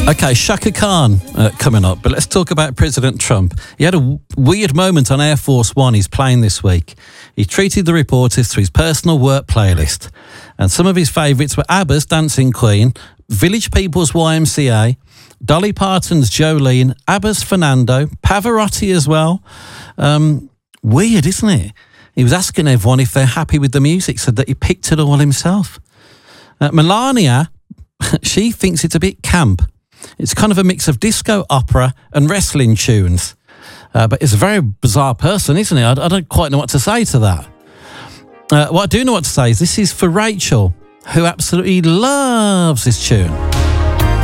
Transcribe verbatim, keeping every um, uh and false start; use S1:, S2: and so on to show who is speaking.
S1: Okay, Shaka Khan uh, coming up, but let's talk about President Trump. He had a w- weird moment on Air Force One. He's playing this week. He treated the reporters to his personal work playlist, and some of his favourites were ABBA's Dancing Queen, Village People's Y M C A, Dolly Parton's Jolene, ABBA's Fernando, Pavarotti as well. Um, weird, isn't it? He was asking everyone if they're happy with the music, said that he picked it all himself. Uh, Melania, she thinks it's a bit camp. It's kind of a mix of disco, opera and wrestling tunes. Uh, but it's a very bizarre person, isn't it? I, I don't quite know what to say to that. Uh, what I do know what to say is this is for Rachel, who absolutely loves this tune.